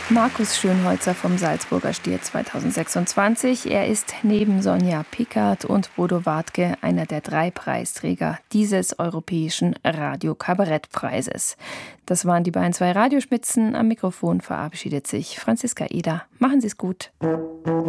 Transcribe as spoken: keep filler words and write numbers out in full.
Markus Schönholzer vom Salzburger Stier zweitausendsechsundzwanzig. Er ist neben Sonja Pickard und Bodo Wartke einer der drei Preisträger dieses Europäischen Radio-Kabarett-Preises. Das waren die Bayern zwei Radiospitzen. Am Mikrofon verabschiedet sich Franziska Eder. Machen Sie es gut.